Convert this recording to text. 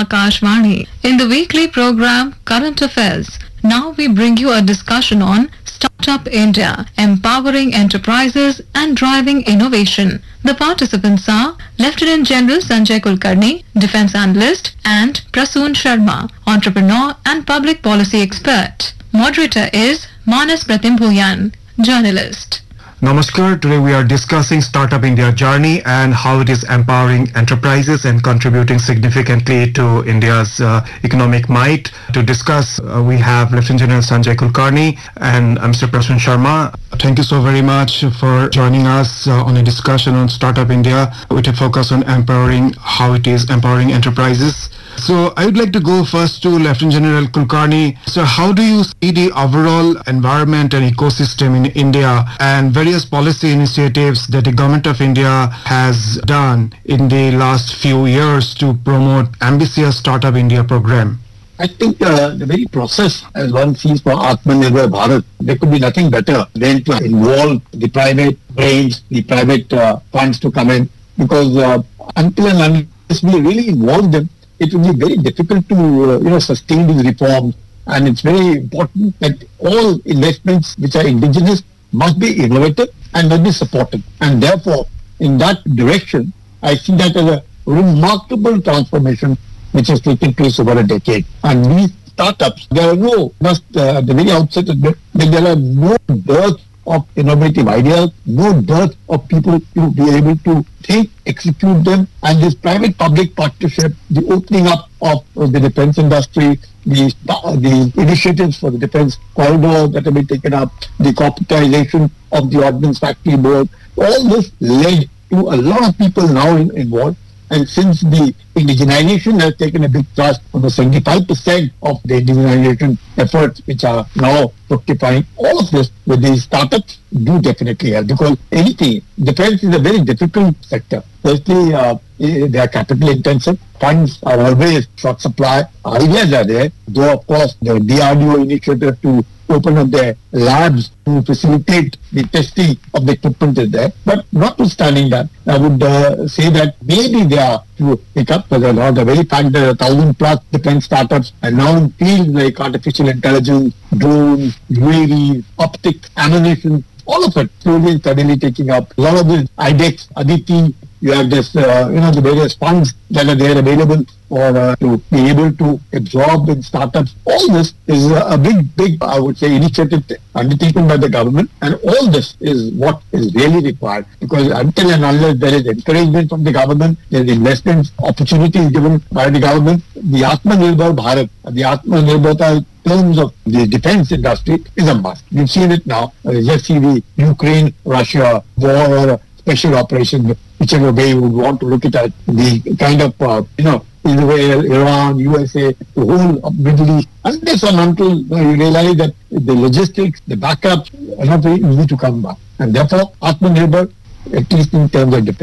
Akashvani. In the weekly program Current Affairs, now we bring you a discussion on Startup India, empowering enterprises and driving innovation. The participants are Lieutenant General Sanjay Kulkarni, Defence Analyst, and Prasoon Sharma, Entrepreneur and Public Policy Expert. Moderator is Manas Pratim Bhuyan, Journalist. Namaskar. Today we are discussing Startup India journey and how it is empowering enterprises and contributing significantly to India's economic might. To discuss, we have Lieutenant General Sanjay Kulkarni and Mr. Prasoon Sharma. Thank you so very much for joining us on a discussion on Startup India with a focus on empowering, how it is empowering enterprises. So I would like to go first to Lieutenant General Kulkarni. So how do you see the overall environment and ecosystem in India and various policy initiatives that the Government of India has done in the last few years to promote ambitious Startup India program? I think the very process, as one sees for Atmanirbhar Bharat, there could be nothing better than to involve the private brains, the private funds to come in, because until and unless we really involve them, it will be very difficult to sustain these reforms. And it's very important that all investments which are indigenous must be innovative and must be supported. And therefore, in that direction, I see that as a remarkable transformation which has taken place over a decade. And these startups, there are no, at the very outset, there are no dearth of innovative ideas, no dearth of people to be able to think, execute them, and this private-public partnership, the opening up of the defense industry, the initiatives for the defense corridor that have been taken up, the corporatization of the Ordnance Factory Board, all this led to a lot of people now involved. And since the indigenization has taken a big thrust on the 75% of the indigenization efforts which are now fructifying, all of this with these startups do definitely help, because anything, defense is a very difficult sector. Firstly, they are capital intensive, funds are always short supply, ideas are there, though of course the DRDO initiative to open up their labs to facilitate the testing of the equipment is there. But notwithstanding that, I would say that maybe they are to pick up, because the very fact there are 1,000 plus defense startups, and now in fields like artificial intelligence, drones, UAVs, optics, ammunition, all of it slowly and steadily taking up. A lot of this IDEX, Aditi, you have this, the various funds that are there available for to be able to absorb in startups. All this is a big, I would say, initiative undertaken by the government, and all this is what is really required, because until and unless there is encouragement from the government, there is investment opportunities given by the government, the Atmanirbhar Bharat, the Atmanirbharta in terms of the defense industry is a must. We've seen it now. Just see the Ukraine-Russia war or special operation, whichever way you would want to look at it, the kind of, Israel, Iran, USA, the whole of Middle East, unless and until you realize that the logistics, the backups are not very easy to come by. And therefore, Atmanirbhar, at least in terms of defense,